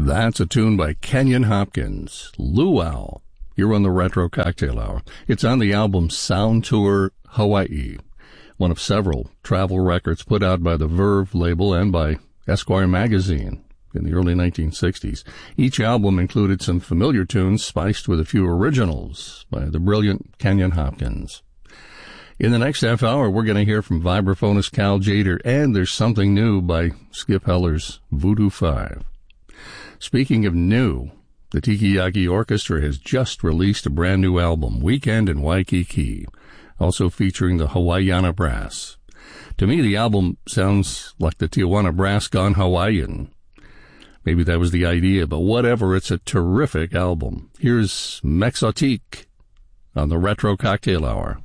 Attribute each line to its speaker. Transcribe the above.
Speaker 1: That's a tune by Kenyon Hopkins, Luau. You're on the Retro Cocktail Hour. It's on the album Sound Tour Hawaii, one of several travel records put out by the Verve label and by Esquire magazine in the early 1960s. Each album included some familiar tunes spiced with a few originals by the brilliant Kenyon Hopkins. In the next half hour, we're going to hear from vibraphonist Cal Tjader, and there's something new by Skip Heller's Voodoo 5. Speaking of new, the Tiki Yaki Orchestra has just released a brand new album, Weekend in Waikiki, also featuring the Hawaiiana Brass. To me, the album sounds like the Tijuana Brass gone Hawaiian. Maybe that was the idea, but whatever, it's a terrific album. Here's Mexotique on the Retro Cocktail Hour.